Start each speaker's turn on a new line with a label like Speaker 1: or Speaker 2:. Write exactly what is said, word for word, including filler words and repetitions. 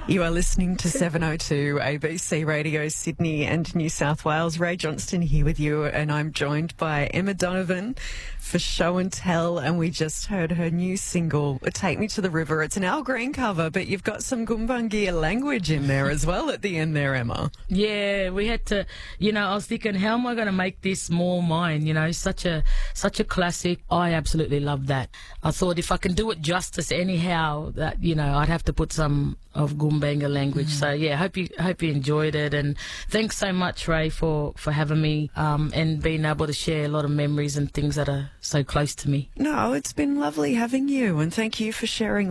Speaker 1: You are listening to seven oh two A B C Radio Sydney and New South Wales. Ray Johnston here with you, and I'm joined by Emma Donovan for Show and Tell, and we just heard her new single, Take Me to the River. It's an Al Green cover, but you've got some Gumbaynggirr language in there as well at the end there, Emma.
Speaker 2: Yeah, we had to, you know, I was thinking, how am I going to make this more mine? You know, such a such a classic. I absolutely love that. I thought if I can do it justice anyhow, that, you know, I'd have to put some of Gumbaynggirr language. Mm. So yeah, hope you hope you enjoyed it, and thanks so much, Ray, for for having me um, and being able to share a lot of memories and things that are so close to me.
Speaker 1: No, it's been lovely having you, and thank you for sharing